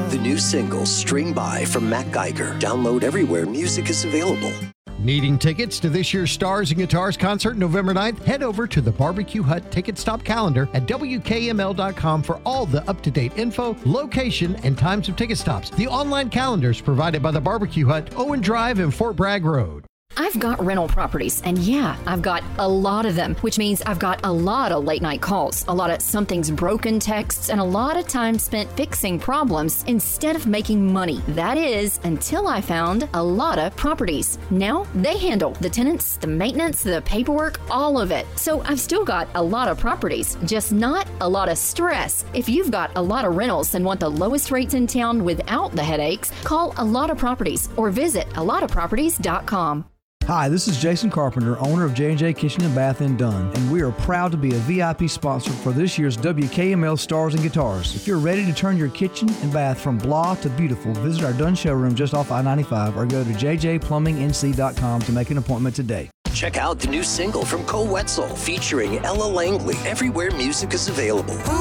The new single, String By from Matt Geiger. Download everywhere music is available. Needing tickets to this year's Stars and Guitars concert November 9th? Head over to the Barbecue Hut Ticket Stop calendar at WKML.com for all the up-to-date info, location, and times of ticket stops. The online calendar is provided by the Barbecue Hut, Owen Drive, and Fort Bragg Road. I've got rental properties, and yeah, I've got a lot of them, which means I've got a lot of late night calls, a lot of something's broken texts, and a lot of time spent fixing problems instead of making money. That is, until I found a lot of properties. Now, they handle the tenants, the maintenance, the paperwork, all of it. So I've still got a lot of properties, just not a lot of stress. If you've got a lot of rentals and want the lowest rates in town without the headaches, call A Lot of Properties or visit alotofproperties.com. Hi, this is Jason Carpenter, owner of J&J Kitchen and Bath in Dunn, and we are proud to be a VIP sponsor for this year's WKML Stars and Guitars. If you're ready to turn your kitchen and bath from blah to beautiful, visit our Dunn showroom just off I-95 or go to jjplumbingnc.com to make an appointment today. Check out the new single from Cole Wetzel featuring Ella Langley everywhere music is available.